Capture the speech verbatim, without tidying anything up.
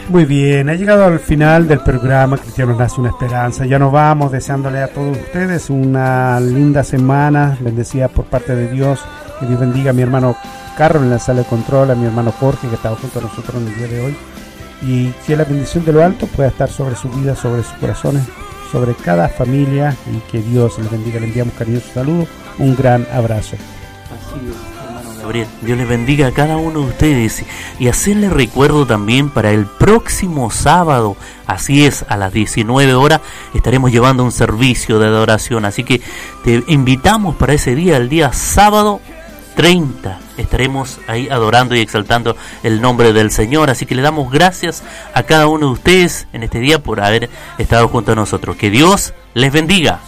Muy bien, ha llegado al final del programa Cristianos Nace una Esperanza. Ya nos vamos deseándole a todos ustedes una linda semana, bendecida por parte de Dios. Que Dios bendiga a mi hermano Carlos en la sala de control, a mi hermano Jorge que estaba junto a nosotros en el día de hoy. Y que la bendición de lo alto pueda estar sobre su vida, sobre sus corazones, sobre cada familia, y que Dios les bendiga. Le enviamos cariñoso saludo, un gran abrazo. Así es, hermano Gabriel. Dios les bendiga a cada uno de ustedes y hacerles recuerdo también para el próximo sábado, así es, a las diecinueve horas estaremos llevando un servicio de adoración, así que te invitamos para ese día, el día sábado treinta, estaremos ahí adorando y exaltando el nombre del Señor, así que le damos gracias a cada uno de ustedes en este día por haber estado junto a nosotros. Que Dios les bendiga.